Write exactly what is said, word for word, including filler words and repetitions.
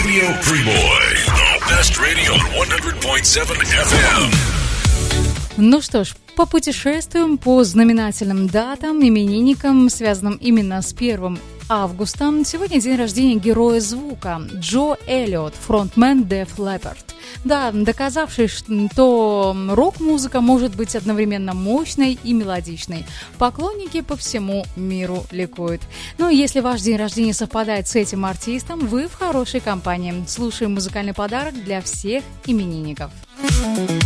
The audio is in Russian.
Radio Primoy. The best radio on one hundred point seven эф эм. Ну что ж, попутешествуем по знаменательным датам, именинникам, связанным именно с первым августа. Сегодня день рождения героя звука Джо Эллиот, фронтмен Def Leppard. Да, доказавший, что рок-музыка может быть одновременно мощной и мелодичной. Поклонники по всему миру ликуют. Ну и если ваш день рождения совпадает с этим артистом, вы в хорошей компании. Слушаем музыкальный подарок для всех именинников.